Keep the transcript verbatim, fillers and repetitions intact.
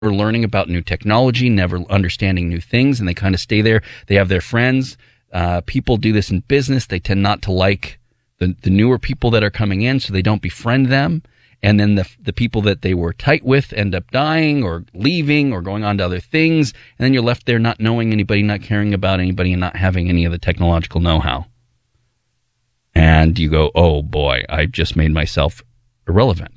learning about new technology, never understanding new things, and they kind of stay there. They have their friends. Uh, people do this in business. They tend not to like the, the newer people that are coming in, so they don't befriend them. And then the the people that they were tight with end up dying or leaving or going on to other things. And then you're left there not knowing anybody, not caring about anybody, and not having any of the technological know-how. And you go, oh boy, I just made myself irrelevant.